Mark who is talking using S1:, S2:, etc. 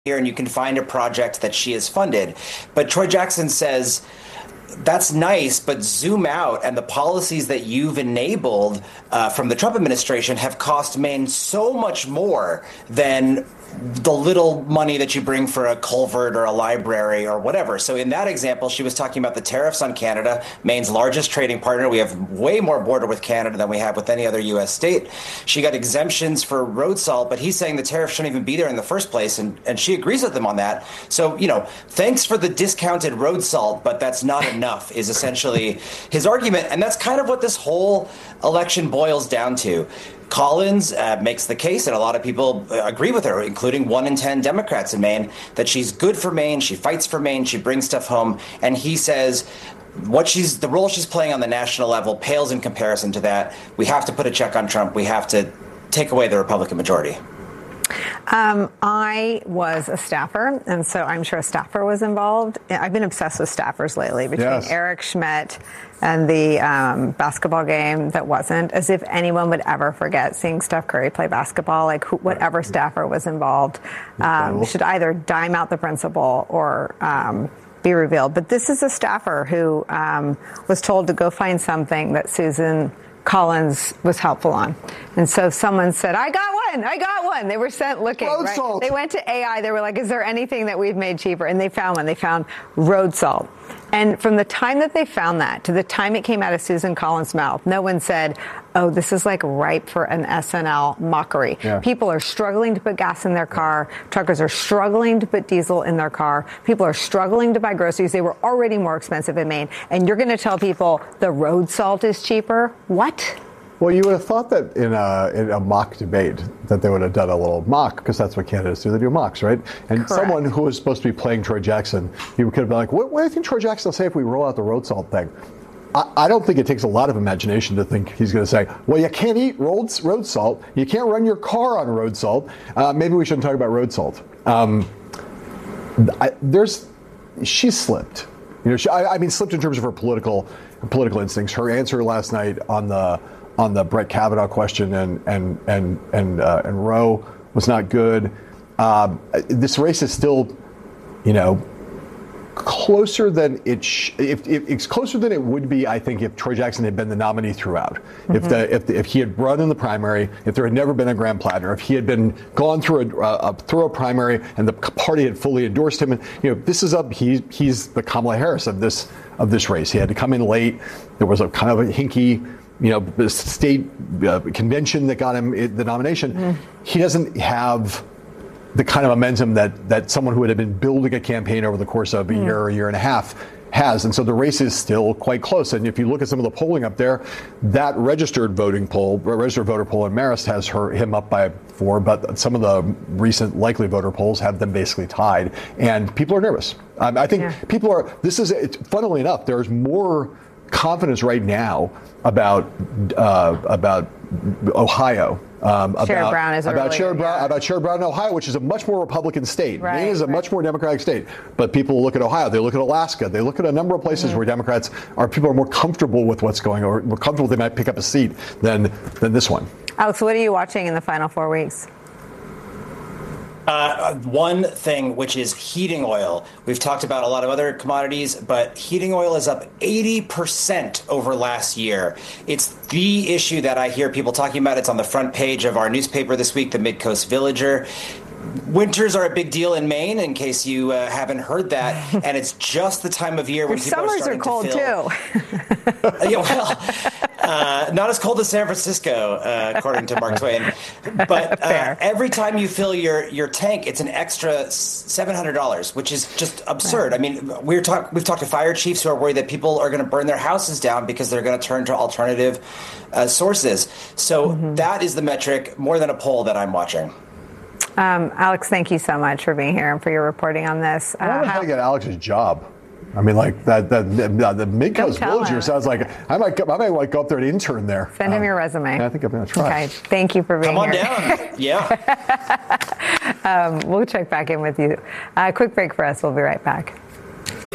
S1: here and you can find a project that she has funded. But Troy Jackson says, that's nice, but zoom out, and the policies that you've enabled from the Trump administration have cost Maine so much more than the little money that you bring for a culvert or a library or whatever. So in that example, she was talking about the tariffs on Canada, Maine's largest trading partner. We have way more border with Canada than we have with any other U.S. state. She got exemptions for road salt, but he's saying the tariffs shouldn't even be there in the first place, and she agrees with him on that. So, thanks for the discounted road salt, but that's not enough, is essentially his argument. And that's kind of what this whole election boils down to. Collins makes the case, and a lot of people agree with her, including 1 in 10 Democrats in Maine, that she's good for Maine, she fights for Maine, she brings stuff home. And he says the role she's playing on the national level pales in comparison to that. We have to put a check on Trump. We have to take away the Republican majority.
S2: I was a staffer, and so I'm sure a staffer was involved. I've been obsessed with staffers lately, between Eric Schmidt and the basketball game that wasn't, as if anyone would ever forget seeing Steph Curry play basketball. Like whatever staffer was involved should either dime out the principal or be revealed. But this is a staffer who was told to go find something that Susan Collins was helpful on. And so someone said, I got one. They were sent looking.
S3: Road
S2: right?
S3: salt.
S2: They went to AI. They were like, is there anything that we've made cheaper? And they found one. They found road salt. And from the time that they found that to the time it came out of Susan Collins' mouth, no one said, oh, this is like ripe for an SNL mockery. Yeah. People are struggling to put gas in their car. Truckers are struggling to put diesel in their car. People are struggling to buy groceries. They were already more expensive in Maine. And you're going to tell people the road salt is cheaper? What?
S3: Well, you would have thought that in a mock debate that they would have done a little mock, because that's what candidates do. They do mocks, right? And
S2: Correct.
S3: Someone who was supposed to be playing Troy Jackson, you could have been like, what do you think Troy Jackson will say if we roll out the road salt thing? I don't think it takes a lot of imagination to think he's going to say, well, you can't eat road salt. You can't run your car on road salt. Maybe we shouldn't talk about road salt. She slipped. Slipped in terms of her political instincts. Her answer last night on the Brett Kavanaugh question and Roe was not good. This race is still, closer than it's closer than it would be, I think, if Troy Jackson had been the nominee throughout. Mm-hmm. If he had run in the primary, if there had never been a Graham Plattner, if he had been gone through a primary and the party had fully endorsed him, and this is he's the Kamala Harris of this race. He had to come in late. There was a kind of a hinky state convention that got him the nomination. Mm. He doesn't have the kind of momentum that someone who would have been building a campaign over the course of a year and a half has. And so the race is still quite close. And if you look at some of the polling up there, that registered voter poll in Marist has him up by 4, but some of the recent likely voter polls have them basically tied. And people are nervous. I think people are, funnily ňenough, there's more confidence right now about Ohio.
S2: Sherrod Brown is
S3: about Sherrod Brown in Ohio, which is a much more Republican state. Maine is a much more Democratic state. But people look at Ohio, they look at Alaska, they look at a number of places where people are more comfortable with what's going on, or more comfortable they might pick up a seat than this one.
S2: Alex, what are you watching in the final 4 weeks?
S1: One thing, which is heating oil. We've talked about a lot of other commodities, but heating oil is up 80% over last year. It's the issue that I hear people talking about. It's on the front page of our newspaper this week, the Midcoast Villager. Winters are a big deal in Maine, in case you haven't heard that, and it's just the time of year when people are starting
S2: to feel. Summers are
S1: cold too. Not as cold as San Francisco, according to Mark Twain. But every time you fill your tank, it's an extra $700, which is just absurd. Right. I mean, we've talked to fire chiefs who are worried that people are going to burn their houses down because they're going to turn to alternative sources. So that is the metric, more than a poll, that I'm watching.
S2: Alex, thank you so much for being here and for your reporting on this.
S3: I don't know how to get Alex's job. I mean, like the Midcoast Villager sounds like I might go up there and intern there.
S2: Send him your resume.
S3: I think I'm going to try.
S2: Okay, thank you for being
S1: here.
S2: Come
S1: on down. Yeah.
S2: We'll check back in with you. Quick break for us. We'll be right back.